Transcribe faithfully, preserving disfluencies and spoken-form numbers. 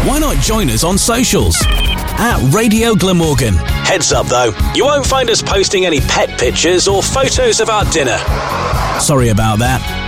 Why not join us on socials? At Radio Glamorgan. Heads up though, you won't find us posting any pet pictures or photos of our dinner. Sorry about that.